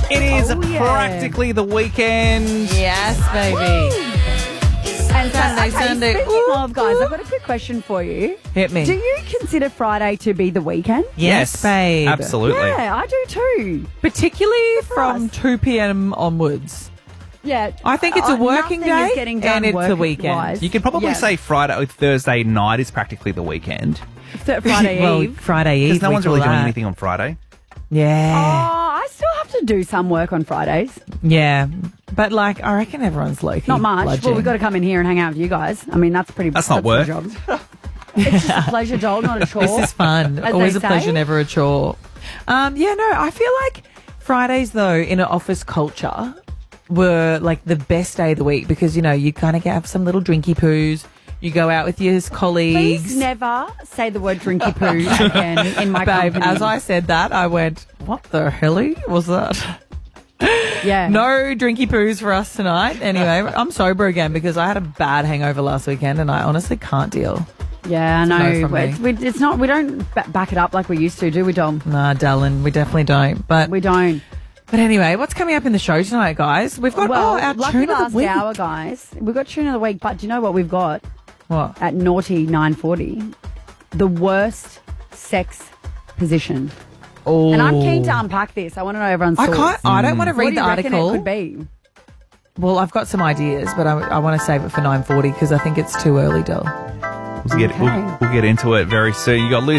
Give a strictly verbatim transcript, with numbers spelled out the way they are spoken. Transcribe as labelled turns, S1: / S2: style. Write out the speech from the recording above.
S1: It is
S2: Oh, yeah.
S1: practically the weekend.
S3: Yes, baby.
S2: And
S3: Sunday,
S2: okay,
S3: Sunday.
S2: Speaking
S3: Ooh,
S2: of, guys,
S3: ooh.
S2: I've got a quick question for you.
S3: Hit me.
S2: Do you consider Friday to be the weekend?
S3: Yes, babe.
S1: Absolutely.
S2: Yeah, I do too.
S3: Particularly from
S2: us.
S3: two p.m. onwards.
S2: Yeah,
S3: I think it's a
S2: uh,
S3: working
S2: nothing is
S3: day
S2: getting done
S3: and it's the
S2: work-
S3: weekend.
S2: wise.
S1: You could probably
S2: Yeah.
S1: say Friday or Thursday night is practically the weekend.
S2: Th- Friday
S3: well,
S2: Eve.
S3: Friday Eve.
S1: Because no
S3: we
S1: one's
S3: call
S1: really doing
S3: that.
S1: anything on Friday.
S3: Yeah.
S2: Oh, I still have to do some work on Fridays.
S3: Yeah. But, like, I reckon everyone's low-key
S2: Not much.
S3: bludgeon.
S2: Well, we've got to come in here and hang out with you guys. I mean, that's pretty.
S1: That's not
S2: a
S1: work.
S2: job. It's just a pleasure, Joel, not a chore.
S3: This is fun.
S2: As
S3: Always
S2: they
S3: a pleasure,
S2: say.
S3: never a chore. Um, yeah, no, I feel like Fridays, though, in an office culture were, like, the best day of the week because, you know, you kind of have some little drinky poos. You go out with your colleagues.
S2: Please never say the word drinky poo again in my
S3: Babe,
S2: company.
S3: as I said that, I went, what the helly was that?
S2: yeah.
S3: No drinky poos for us tonight. Anyway, I'm sober again because I had a bad hangover last weekend and I honestly can't deal.
S2: Yeah, I
S3: no
S2: know.
S3: from me.
S2: It's, we, it's not. We don't ba- back it up like we used to, do we, Dom?
S3: Nah, darling, we definitely don't. But
S2: We don't.
S3: but anyway, what's coming up in the show tonight, guys? We've got
S2: Well,
S3: oh, our
S2: lucky
S3: tune of
S2: last
S3: the week.
S2: hour, guys. We've got tune of the week, but do you know what we've got
S3: What?
S2: at naughty nine forty? The worst sex position.
S3: Oh,
S2: And I'm keen to unpack this. I want to know everyone's
S3: I
S2: thoughts.
S3: can't. I don't want to
S2: What
S3: read
S2: do
S3: the
S2: you reckon
S3: article.
S2: it could be?
S3: Well, I've got some ideas, but I, I want to save it for nine forty because I think it's too early, Del.
S1: We'll, get,
S2: Okay.
S1: we'll, we'll get into it very soon. You got Liz